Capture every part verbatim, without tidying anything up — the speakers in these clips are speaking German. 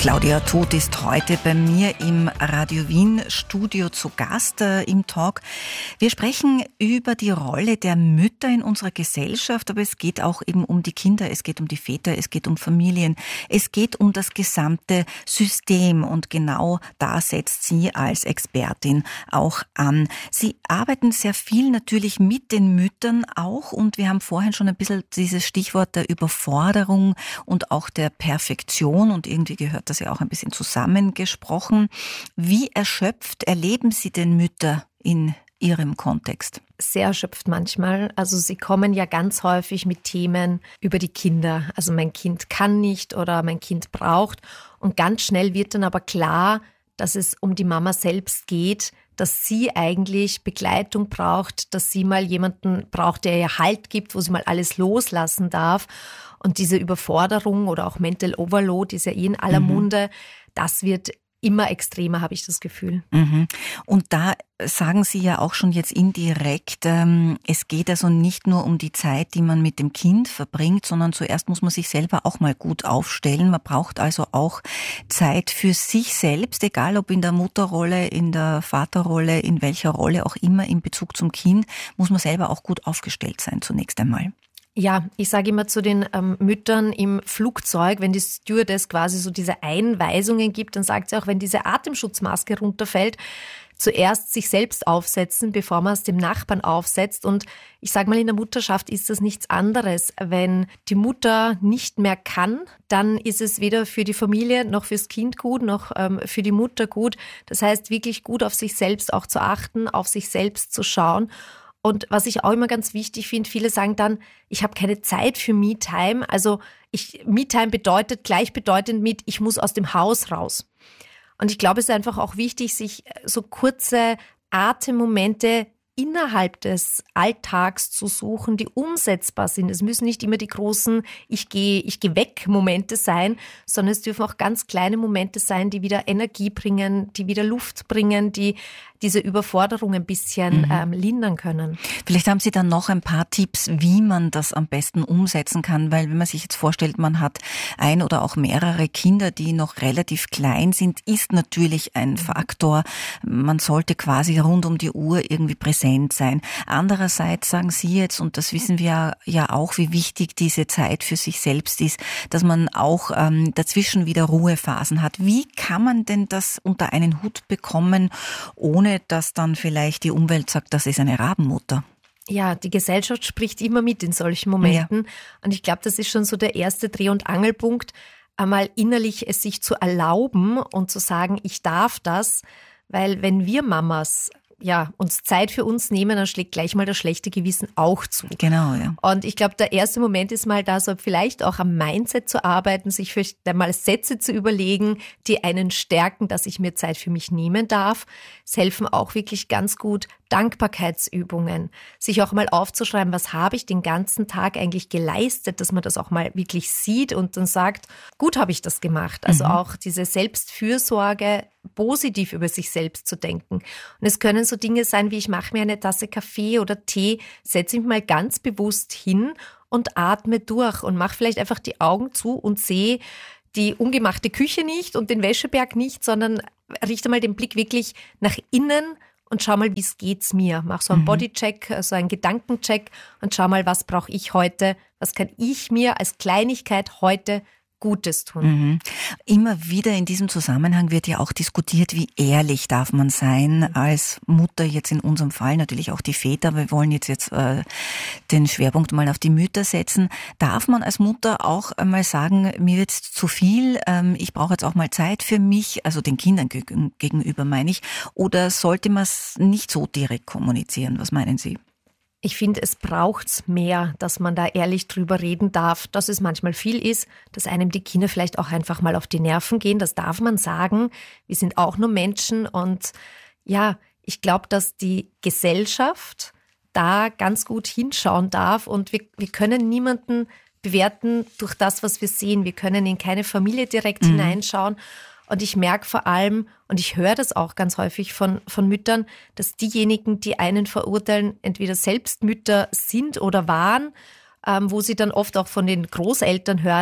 Claudia Todt ist heute bei mir im Radio Wien Studio zu Gast äh, im Talk. Wir sprechen über die Rolle der Mütter in unserer Gesellschaft, aber es geht auch eben um die Kinder, es geht um die Väter, es geht um Familien, es geht um das gesamte System und genau da setzt sie als Expertin auch an. Sie arbeiten sehr viel natürlich mit den Müttern auch und wir haben vorhin schon ein bisschen dieses Stichwort der Überforderung und auch der Perfektion und irgendwie gehört das ja auch ein bisschen zusammengesprochen. Wie erschöpft erleben Sie denn Mütter in Ihrem Kontext? Sehr erschöpft manchmal. Also sie kommen ja ganz häufig mit Themen über die Kinder. Also mein Kind kann nicht oder mein Kind braucht. Und ganz schnell wird dann aber klar, dass es um die Mama selbst geht, dass sie eigentlich Begleitung braucht, dass sie mal jemanden braucht, der ihr Halt gibt, wo sie mal alles loslassen darf. Und diese Überforderung oder auch Mental Overload ist ja eh in aller Mhm. Munde, das wird immer extremer, habe ich das Gefühl. Mhm. Und da sagen Sie ja auch schon jetzt indirekt, ähm, es geht also nicht nur um die Zeit, die man mit dem Kind verbringt, sondern zuerst muss man sich selber auch mal gut aufstellen. Man braucht also auch Zeit für sich selbst, egal ob in der Mutterrolle, in der Vaterrolle, in welcher Rolle auch immer in Bezug zum Kind, muss man selber auch gut aufgestellt sein zunächst einmal. Ja, ich sage immer zu den ähm, Müttern im Flugzeug, wenn die Stewardess quasi so diese Einweisungen gibt, dann sagt sie auch, wenn diese Atemschutzmaske runterfällt, zuerst sich selbst aufsetzen, bevor man es dem Nachbarn aufsetzt. Und ich sage mal, in der Mutterschaft ist das nichts anderes. Wenn die Mutter nicht mehr kann, dann ist es weder für die Familie noch fürs Kind gut, noch ähm, für die Mutter gut. Das heißt, wirklich gut auf sich selbst auch zu achten, auf sich selbst zu schauen. Und was ich auch immer ganz wichtig finde, viele sagen dann, ich habe keine Zeit für Me-Time. Also ich, Me-Time bedeutet gleichbedeutend mit, ich muss aus dem Haus raus. Und ich glaube, es ist einfach auch wichtig, sich so kurze Atemmomente innerhalb des Alltags zu suchen, die umsetzbar sind. Es müssen nicht immer die großen Ich gehe, ich gehe weg Momente sein, sondern es dürfen auch ganz kleine Momente sein, die wieder Energie bringen, die wieder Luft bringen, die diese Überforderung ein bisschen Mhm. ähm, lindern können. Vielleicht haben Sie dann noch ein paar Tipps, wie man das am besten umsetzen kann, weil wenn man sich jetzt vorstellt, man hat ein oder auch mehrere Kinder, die noch relativ klein sind, ist natürlich ein Faktor. Man sollte quasi rund um die Uhr irgendwie präsent sein. Andererseits sagen Sie jetzt, und das wissen wir ja auch, wie wichtig diese Zeit für sich selbst ist, dass man auch ähm, dazwischen wieder Ruhephasen hat. Wie kann man denn das unter einen Hut bekommen, ohne dass dann vielleicht die Umwelt sagt, das ist eine Rabenmutter? Ja, die Gesellschaft spricht immer mit in solchen Momenten. Ja. Und ich glaube, das ist schon so der erste Dreh- und Angelpunkt, einmal innerlich es sich zu erlauben und zu sagen, ich darf das. Weil wenn wir Mamas ja, uns Zeit für uns nehmen, dann schlägt gleich mal das schlechte Gewissen auch zu. Genau, ja. Und ich glaube, der erste Moment ist mal da, so vielleicht auch am Mindset zu arbeiten, sich vielleicht einmal Sätze zu überlegen, die einen stärken, dass ich mir Zeit für mich nehmen darf. Es helfen auch wirklich ganz gut Dankbarkeitsübungen, sich auch mal aufzuschreiben, was habe ich den ganzen Tag eigentlich geleistet, dass man das auch mal wirklich sieht und dann sagt, gut habe ich das gemacht. Also Mhm. auch diese Selbstfürsorge, positiv über sich selbst zu denken. Und es können so Dinge sein, wie ich mache mir eine Tasse Kaffee oder Tee, setze mich mal ganz bewusst hin und atme durch und mache vielleicht einfach die Augen zu und sehe die ungemachte Küche nicht und den Wäscheberg nicht, sondern richte mal den Blick wirklich nach innen und schau mal, wie es geht's mir. Mach so einen Mhm. Bodycheck, so einen Gedankencheck und schau mal, was brauche ich heute, was kann ich mir als Kleinigkeit heute Gutes tun. Mhm. Immer wieder in diesem Zusammenhang wird ja auch diskutiert, wie ehrlich darf man sein als Mutter, jetzt in unserem Fall natürlich auch die Väter, wir wollen jetzt, jetzt äh, den Schwerpunkt mal auf die Mütter setzen. Darf man als Mutter auch einmal sagen, mir wird's zu viel, ähm, ich brauche jetzt auch mal Zeit für mich, also den Kindern geg- gegenüber meine ich, oder sollte man es nicht so direkt kommunizieren? Was meinen Sie? Ich finde, es braucht's mehr, dass man da ehrlich drüber reden darf, dass es manchmal viel ist, dass einem die Kinder vielleicht auch einfach mal auf die Nerven gehen. Das darf man sagen. Wir sind auch nur Menschen und ja, ich glaube, dass die Gesellschaft da ganz gut hinschauen darf und wir, wir können niemanden bewerten durch das, was wir sehen. Wir können in keine Familie direkt mhm. hineinschauen. Und ich merke vor allem, und ich höre das auch ganz häufig von, von Müttern, dass diejenigen, die einen verurteilen, entweder selbst Mütter sind oder waren, ähm, wo sie dann oft auch von den Großeltern hören,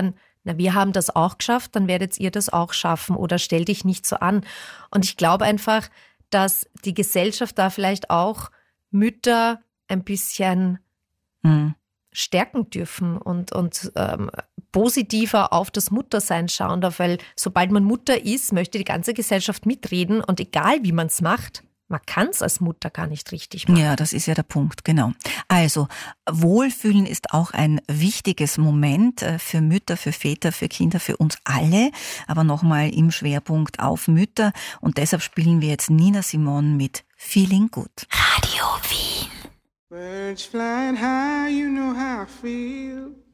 na, wir haben das auch geschafft, dann werdet ihr das auch schaffen oder stell dich nicht so an. Und ich glaube einfach, dass die Gesellschaft da vielleicht auch Mütter ein bisschen mhm. stärken dürfen und, und ähm, positiver auf das Muttersein schauen darf, weil sobald man Mutter ist, möchte die ganze Gesellschaft mitreden und egal wie man es macht, man kann es als Mutter gar nicht richtig machen. Ja, das ist ja der Punkt, genau. Also, Wohlfühlen ist auch ein wichtiges Moment für Mütter, für Väter, für Kinder, für uns alle. Aber nochmal im Schwerpunkt auf Mütter. Und deshalb spielen wir jetzt Nina Simone mit Feeling Good. Radio Wien. Birds flying high, you know how I feel.